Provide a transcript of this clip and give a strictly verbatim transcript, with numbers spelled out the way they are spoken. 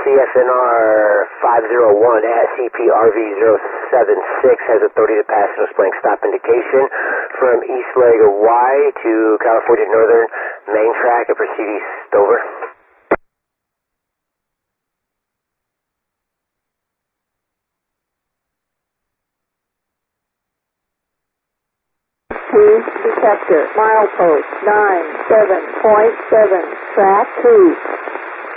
C F N R five oh one at C P R V zero seven six has authority to pass no blank stop indication from east leg of Y to California Northern main track and proceed east. Over. two detector, milepost nine seven point seven, track two.